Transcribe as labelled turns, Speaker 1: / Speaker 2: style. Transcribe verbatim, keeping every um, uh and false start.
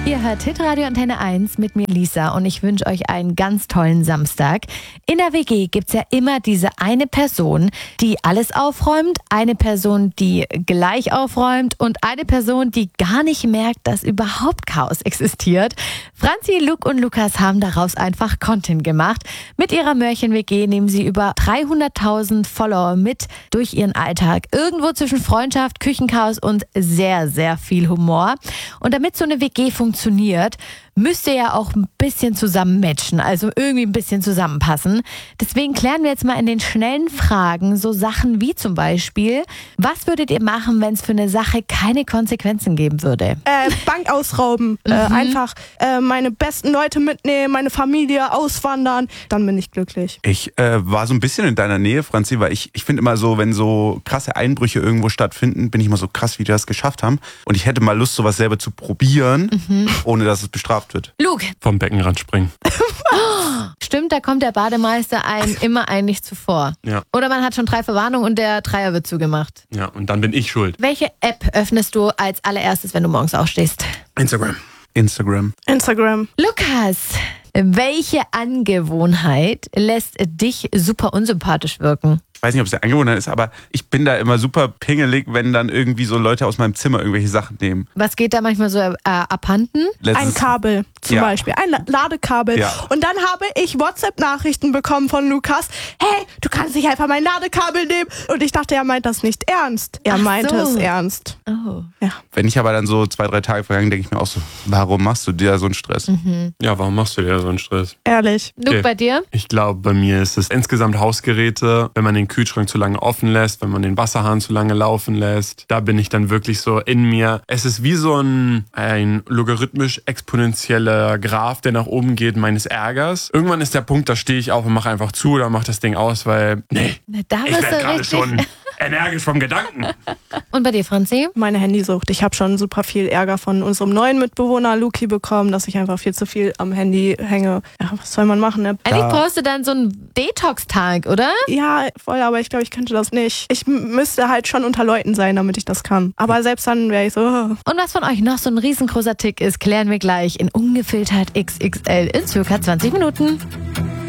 Speaker 1: Ihr hört Hitradio Antenne eins mit mir Lisa und ich wünsche euch einen ganz tollen Samstag. In der W G gibt's ja immer diese eine Person, die alles aufräumt, eine Person, die gleich aufräumt und eine Person, die gar nicht merkt, dass überhaupt Chaos existiert. Franzi, Luke und Lukas haben daraus einfach Content gemacht. Mit ihrer Mörchen-W G nehmen sie über dreihunderttausend Follower mit durch ihren Alltag. Irgendwo zwischen Freundschaft, Küchenchaos und sehr, sehr viel Humor. Und damit so eine W G funktioniert, müsst ihr ja auch ein bisschen zusammen matchen, also irgendwie ein bisschen zusammenpassen. Deswegen klären wir jetzt mal in den schnellen Fragen so Sachen wie zum Beispiel, was würdet ihr machen, wenn es für eine Sache keine Konsequenzen geben würde?
Speaker 2: Äh, Bank ausrauben, mhm. äh, einfach äh, meine besten Leute mitnehmen, meine Familie auswandern, dann bin ich glücklich.
Speaker 3: Ich äh, war so ein bisschen in deiner Nähe, Franzi, weil ich, ich finde immer so, wenn so krasse Einbrüche irgendwo stattfinden, bin ich immer so krass, wie die das geschafft haben. Und ich hätte mal Lust, sowas selber zu probieren, mhm. ohne dass es bestraft wird.
Speaker 1: Luke.
Speaker 4: Vom Beckenrand springen.
Speaker 1: Stimmt, da kommt der Bademeister einem immer eigentlich zuvor.
Speaker 4: Ja.
Speaker 1: Oder man hat schon drei Verwarnungen und der Dreier wird zugemacht.
Speaker 4: Ja, und dann bin ich schuld.
Speaker 1: Welche App öffnest du als allererstes, wenn du morgens aufstehst?
Speaker 4: Instagram.
Speaker 3: Instagram.
Speaker 2: Instagram.
Speaker 1: Lukas, welche Angewohnheit lässt dich super unsympathisch wirken?
Speaker 3: Ich weiß nicht, ob es der Angewohnheit ist, aber ich bin da immer super pingelig, wenn dann irgendwie so Leute aus meinem Zimmer irgendwelche Sachen nehmen.
Speaker 1: Was geht da manchmal so äh, abhanden?
Speaker 3: Letztens,
Speaker 2: ein Kabel zum
Speaker 3: ja.
Speaker 2: Beispiel, ein Ladekabel.
Speaker 3: Ja.
Speaker 2: Und dann habe ich WhatsApp-Nachrichten bekommen von Lukas, hey, du kannst nicht einfach mein Ladekabel nehmen. Und ich dachte, er meint das nicht ernst. Er
Speaker 1: Ach
Speaker 2: meinte
Speaker 1: so.
Speaker 2: es ernst.
Speaker 1: Oh.
Speaker 2: Ja.
Speaker 3: Wenn ich aber dann so zwei, drei Tage vergangen, denke ich mir auch so, warum machst du dir so einen Stress?
Speaker 1: Mhm.
Speaker 4: Ja, warum machst du dir so einen Stress?
Speaker 2: Ehrlich.
Speaker 1: Luke,
Speaker 4: Okay.
Speaker 1: bei dir?
Speaker 4: Ich glaube, bei mir ist es insgesamt Hausgeräte, wenn man den Kühlschrank zu lange offen lässt, wenn man den Wasserhahn zu lange laufen lässt. Da bin ich dann wirklich so in mir. Es ist wie so ein, ein logarithmisch exponentieller Graph, der nach oben geht, meines Ärgers. Irgendwann ist der Punkt, da stehe ich auf und mache einfach zu oder mache das Ding aus, weil, nee,
Speaker 1: Na, da
Speaker 4: ich
Speaker 1: bist
Speaker 4: werde
Speaker 1: du
Speaker 4: gerade
Speaker 1: richtig.
Speaker 4: schon energisch vom Gedanken.
Speaker 1: Und bei dir, Franzi?
Speaker 2: Meine Handysucht. Ich habe schon super viel Ärger von unserem neuen Mitbewohner Luki bekommen, dass ich einfach viel zu viel am Handy hänge. Ja, was soll man machen, ne?
Speaker 1: Eigentlich brauchst du dann so einen Detox-Tag, oder?
Speaker 2: Ja, voll, aber ich glaube, ich könnte das nicht. Ich m- müsste halt schon unter Leuten sein, damit ich das kann. Aber selbst dann wäre ich so... Oh.
Speaker 1: Und was von euch noch so ein riesengroßer Tick ist, klären wir gleich in Ungefiltert X X L in circa zwanzig Minuten.